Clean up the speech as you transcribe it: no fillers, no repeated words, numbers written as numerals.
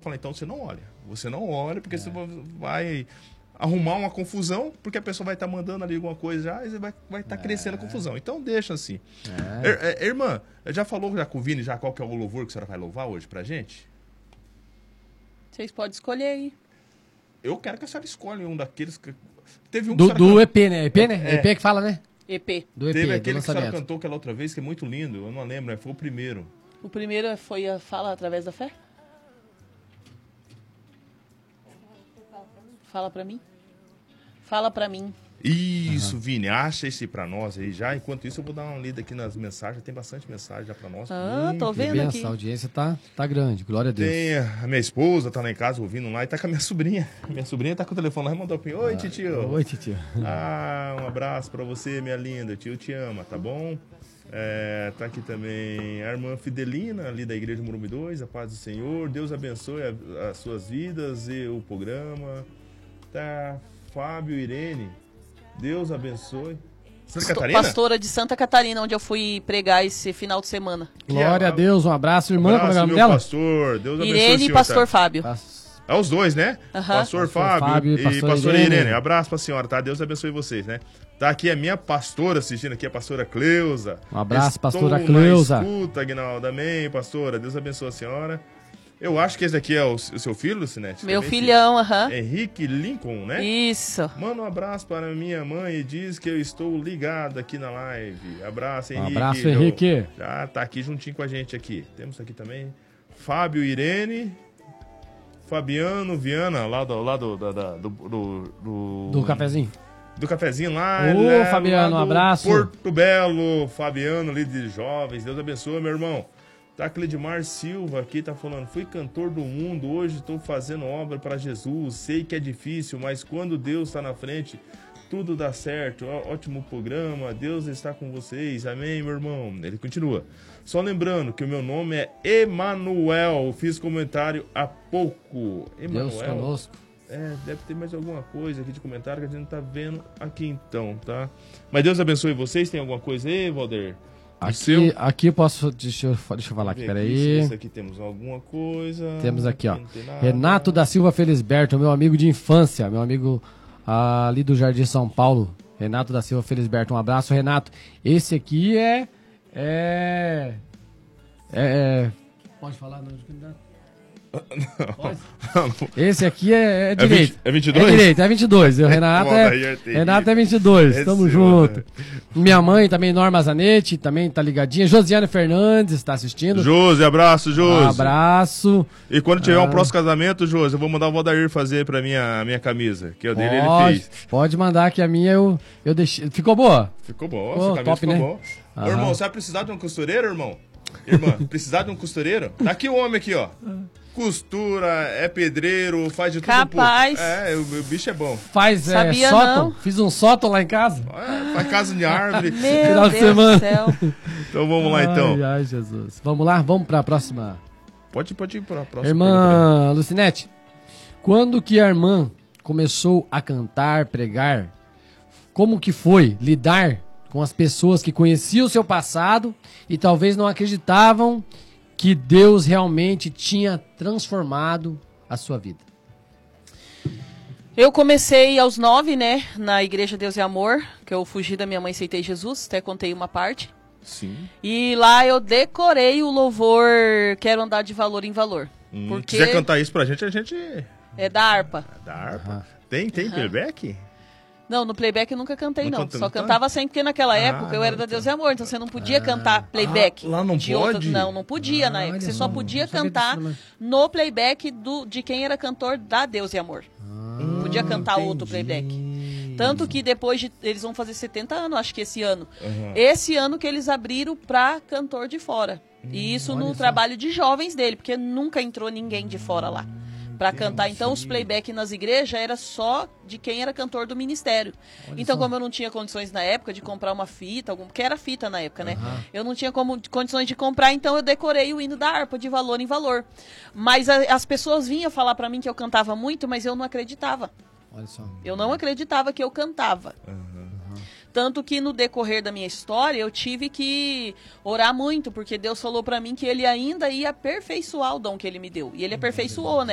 falar, então você não olha. Você não olha, porque você vai arrumar uma confusão, porque a pessoa vai estar mandando ali alguma coisa já, e vai estar crescendo a confusão. Então deixa assim. Irmã, já falou já com o Vini já qual que é o louvor que a senhora vai louvar hoje pra gente? Vocês podem escolher aí. Eu quero que a senhora escolha um daqueles que... Teve um do EP, né? EP, né? EP que fala, né? EP. Do EP, teve do aquele que a senhora lançamento. cantou aquela outra vez, que é muito lindo. Eu não lembro, né? Foi o primeiro. O primeiro foi a Fala Através da Fé? Fala pra mim? Fala pra mim. Isso, Vini, acha esse pra nós aí já. Enquanto isso, eu vou dar uma lida aqui nas mensagens. Tem bastante mensagem já pra nós. Tô vendo aqui. A audiência tá grande, glória a Deus. Tem a minha esposa, tá lá em casa ouvindo lá, e tá com a minha sobrinha. Minha sobrinha tá com o telefone lá e mandou pra mim. Oi, titio. Oi, titio. Um abraço pra você, minha linda. Tio te ama, tá bom? Tá aqui também a irmã Fidelina, ali da Igreja Morumbi 2. A paz do Senhor. Deus abençoe as suas vidas e o programa. Tá Fábio Irene. Deus abençoe. Santa Catarina? Pastora de Santa Catarina, onde eu fui pregar esse final de semana. Glória a Deus, um abraço, irmã. Como é o nome dela? Pastor, Deus abençoe. Irene e pastor Fábio. É os dois, né? Pastor Fábio e pastora Irene. Abraço pra senhora, tá? Deus abençoe vocês, né? Tá aqui a minha pastora assistindo aqui, a pastora Cleusa. Um abraço, pastora Cleusa. Escuta, Aguinaldo. Amém, pastora. Deus abençoe a senhora. Eu acho que esse aqui é o seu filho, Lucinete? Meu filhão, Henrique Lincoln, né? Isso. Manda um abraço para minha mãe e diz que eu estou ligado aqui na live. Abraço, Henrique. Um abraço, Henrique. Já tá aqui juntinho com a gente aqui. Temos aqui também Fábio Irene, Fabiano Viana, lá do cafezinho. Do cafezinho lá. Ô, Fabiano, um abraço. Porto Belo, Fabiano, líder de jovens. Deus abençoe, meu irmão. Tá, Cledimar Silva aqui, tá falando, fui cantor do mundo, hoje estou fazendo obra para Jesus, sei que é difícil, mas quando Deus está na frente, tudo dá certo, ótimo programa, Deus está com vocês, amém, meu irmão. Ele continua, só lembrando que o meu nome é Emanuel, fiz comentário há pouco. Emanuel, Deus conosco. Deve ter mais alguma coisa aqui de comentário que a gente não tá vendo aqui então, tá? Mas Deus abençoe vocês, tem alguma coisa aí, Valder? Aqui eu posso... Deixa eu falar aqui, peraí. Esse aqui temos alguma coisa. Temos aqui, ó. Renato da Silva Felisberto, meu amigo de infância, meu amigo ali do Jardim São Paulo. Renato da Silva Felisberto, um abraço, Renato. Esse aqui pode falar, não, esse aqui é direito. É 22? É direito, é 22. O Renato é 22. Tamo junto. Minha mãe também, Norma Zanetti, também tá ligadinha. Josiane Fernandes tá assistindo. Josi, abraço, Josi. Um abraço. E quando tiver um próximo casamento, Josi, eu vou mandar o Valdair fazer pra minha camisa, que é o dele, ele fez. Pode mandar, que a minha eu deixei. Ficou boa? Ficou boa, sua camisa top, ficou né? boa. Ô, irmão, você vai precisar de um costureiro, irmão? Irmã, precisar de um costureiro? Tá aqui o homem aqui, ó. Costura, é pedreiro, faz de tudo. Capaz. O bicho é bom. Faz sótão. Fiz um sótão lá em casa. Faz casa de árvore. Meu Deus do céu. Então vamos lá, então. Ai, Jesus. Vamos lá, vamos pra próxima. Pode ir pra próxima. Irmã Lucinete, quando que a irmã começou a cantar, pregar, como que foi lidar com as pessoas que conheciam o seu passado e talvez não acreditavam que Deus realmente tinha transformado a sua vida? Eu comecei aos 9, né, na Igreja Deus e Amor, que eu fugi da minha mãe e aceitei Jesus, até contei uma parte. Sim. E lá eu decorei o louvor Quero Andar de Valor em Valor. Porque quiser cantar isso pra gente, é da harpa. Da harpa? Tem playback? Não, no playback eu nunca cantei, não. Só cantava sempre, porque naquela época eu era da Deus e Amor, então você não podia cantar playback. Lá não pode? Não podia na época. Você só podia cantar no playback de quem era cantor da Deus e Amor. Não podia cantar outro playback. Tanto que depois eles vão fazer 70 anos, acho que esse ano. Esse ano que eles abriram pra cantor de fora. E isso no trabalho de jovens dele, porque nunca entrou ninguém de fora lá para cantar. Então os playback nas igrejas era só de quem era cantor do ministério. Então como eu não tinha condições na época de comprar uma fita, porque era fita na época, né? Eu não tinha condições de comprar, então eu decorei o hino da harpa de valor em valor. Mas as pessoas vinham falar para mim que eu cantava muito, mas eu não acreditava. Olha só. Eu não acreditava que eu cantava. Tanto que no decorrer da minha história eu tive que orar muito, porque Deus falou para mim que ele ainda ia aperfeiçoar o dom que ele me deu. E ele aperfeiçoou, né?